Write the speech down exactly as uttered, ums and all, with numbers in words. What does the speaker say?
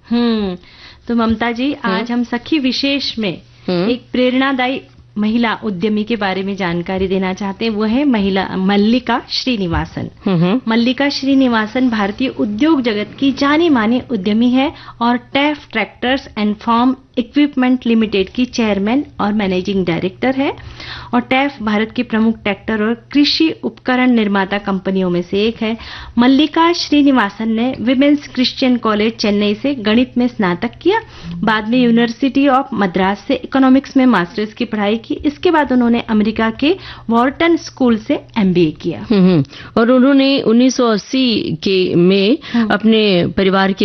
हम्म तो ममता जी, आज हम सखी विशेष में एक प्रेरणादायी महिला उद्यमी के बारे में जानकारी देना चाहते हैं। वो है महिला मल्लिका श्रीनिवासन। मल्लिका श्रीनिवासन भारतीय उद्योग जगत की जानी मानी उद्यमी है और टैफ tractors and farm equipment limited की चेयरमैन और मैनेजिंग डायरेक्टर है। और टैफ भारत की प्रमुख ट्रैक्टर और कृषि उपकरण निर्माता कंपनियों में से एक है। मल्लिका श्रीनिवासन ने विमेंस क्रिश्चियन कॉलेज चेन्नई से गणित में स्नातक किया। बाद में यूनिवर्सिटी ऑफ मद्रास से इकोनॉमिक्स में मास्टर्स की पढ़ाई की। इसके बाद उन्होंने अमेरिका के वॉर्टन स्कूल से एमबीए किया। और उन्होंने उन्नीस सौ अस्सी के में अपने परिवार के